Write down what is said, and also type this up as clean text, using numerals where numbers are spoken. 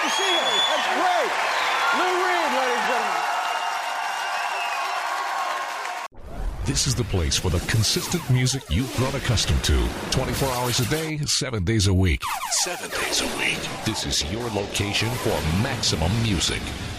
to see her. That's great. Lou Reed, ladies and gentlemen. This is the place for the consistent music you've grown accustomed to. 24 hours a day, 7 days a week. 7 days a week. This is your location for maximum music.